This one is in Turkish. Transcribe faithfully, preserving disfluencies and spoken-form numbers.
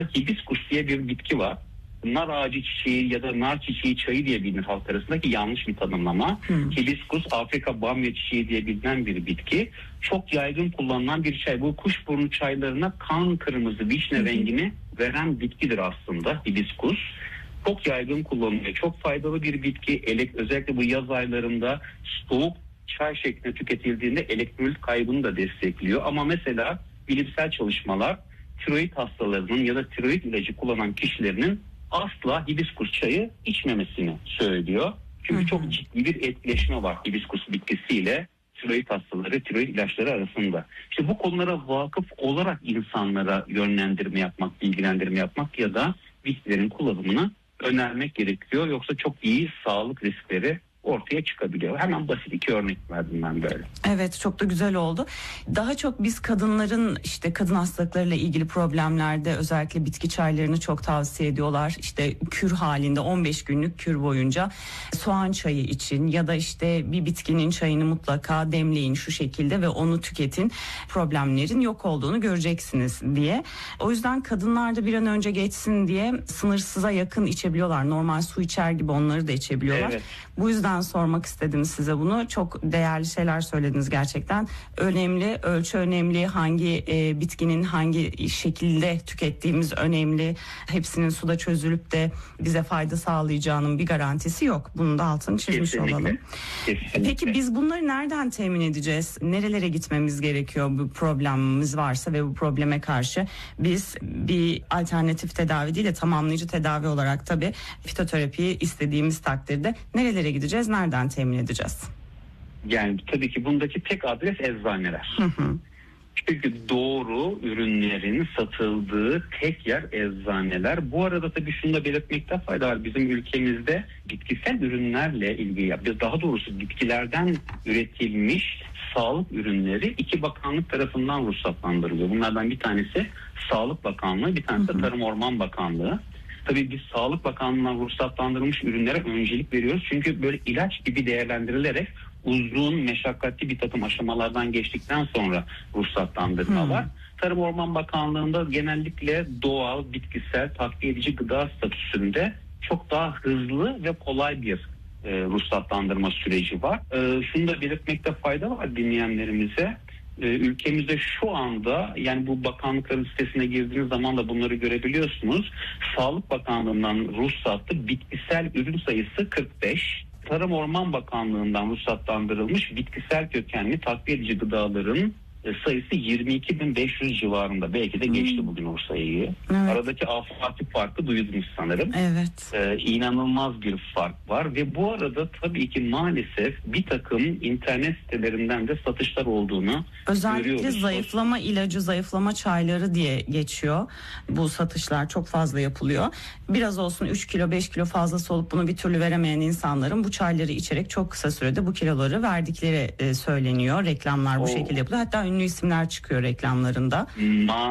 Hibiskus diye bir bitki var. Nar ağacı çiçeği ya da nar çiçeği çayı diye bilinir halk arasındaki yanlış bir tanımlama. Hmm. Hibiskus Afrika bamya çiçeği diye bilinen bir bitki. Çok yaygın kullanılan bir çay. Bu kuşburnu çaylarına kan kırmızı vişne hmm. rengini veren bitkidir aslında hibiskus. Çok yaygın kullanılıyor. Çok faydalı bir bitki. Elek, özellikle bu yaz aylarında soğuk çay şeklinde tüketildiğinde elektrolit kaybını da destekliyor. Ama mesela bilimsel çalışmalar tiroid hastalarının ya da tiroid ilacı kullanan kişilerinin asla hibiskus çayı içmemesini söylüyor. Çünkü hı hı. çok ciddi bir etkileşme var hibiskus bitkisiyle tiroid hastaları, tiroid ilaçları arasında. İşte bu konulara vakıf olarak insanlara yönlendirme yapmak, bilgilendirme yapmak ya da bitkilerin kullanımını önermek gerekiyor. Yoksa çok iyi sağlık riskleri ortaya çıkabiliyor. Hemen basit iki örnek verdim ben böyle. Evet, çok da güzel oldu. Daha çok biz kadınların işte kadın hastalıklarıyla ilgili problemlerde özellikle bitki çaylarını çok tavsiye ediyorlar. İşte kür halinde on beş günlük kür boyunca soğan çayı için ya da işte bir bitkinin çayını mutlaka demleyin şu şekilde ve onu tüketin. Problemlerin yok olduğunu göreceksiniz diye. O yüzden kadınlar da bir an önce geçsin diye sınırsıza yakın içebiliyorlar. Normal su içer gibi onları da içebiliyorlar. Evet. Bu yüzden sormak istedim size bunu. Çok değerli şeyler söylediniz gerçekten. Önemli, ölçü önemli, hangi e, bitkinin hangi şekilde tükettiğimiz önemli. Hepsinin suda çözülüp de bize fayda sağlayacağının bir garantisi yok. Bunun da altını çizmiş Kesinlikle. olalım. Kesinlikle. Peki biz bunları nereden temin edeceğiz? Nerelere gitmemiz gerekiyor bu problemimiz varsa ve bu probleme karşı biz bir alternatif tedavi değil de tamamlayıcı tedavi olarak tabii fitoterapiyi istediğimiz takdirde nerelere gideceğiz? Nereden temin edeceğiz? Yani tabii ki bundaki tek adres eczaneler. Hı hı. Çünkü doğru ürünlerin satıldığı tek yer eczaneler. Bu arada tabii şunu da belirtmekte fayda var. Bizim ülkemizde bitkisel ürünlerle ilgili, biz daha doğrusu bitkilerden üretilmiş sağlık ürünleri iki bakanlık tarafından ruhsatlandırılıyor. Bunlardan bir tanesi Sağlık Bakanlığı, bir tanesi de Tarım Orman Bakanlığı. Tabii biz Sağlık Bakanlığı'ndan ruhsatlandırılmış ürünlere öncelik veriyoruz. Çünkü böyle ilaç gibi değerlendirilerek uzun, meşakkatli bir takım aşamalardan geçtikten sonra ruhsatlandırma hmm. var. Tarım Orman Bakanlığı'nda genellikle doğal, bitkisel, takviye edici gıda statüsünde çok daha hızlı ve kolay bir e, ruhsatlandırma süreci var. E, şunu da belirtmekte fayda var dinleyenlerimize. Ülkemizde şu anda, yani bu bakanlıkların sitesine girdiğiniz zaman da bunları görebiliyorsunuz. Sağlık Bakanlığı'ndan ruhsatlı bitkisel ürün sayısı kırk beş. Tarım Orman Bakanlığı'ndan ruhsatlandırılmış bitkisel kökenli takviye edici gıdaların sayısı yirmi iki bin beş yüz civarında. Belki de geçti hmm. bugün o sayıyı. Evet. Aradaki afaki farkı duydunuz sanırım. Evet. Ee, inanılmaz bir fark var ve bu arada tabii ki maalesef bir takım internet sitelerinden de satışlar olduğunu özellikle görüyoruz. Özellikle zayıflama ilacı, zayıflama çayları diye geçiyor. Bu satışlar çok fazla yapılıyor. Biraz olsun üç kilo beş kilo fazlası olup bunu bir türlü veremeyen insanların bu çayları içerek çok kısa sürede bu kiloları verdikleri e, söyleniyor. Reklamlar bu Oo. şekilde yapılıyor. Hatta ünlü isimler çıkıyor reklamlarında. Ma